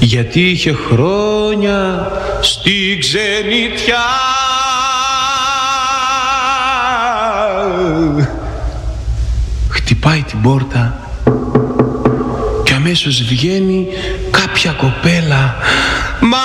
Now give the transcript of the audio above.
γιατί είχε χρόνια στη ξενιτιά. Χτυπάει την πόρτα και αμέσως βγαίνει κάποια κοπέλα.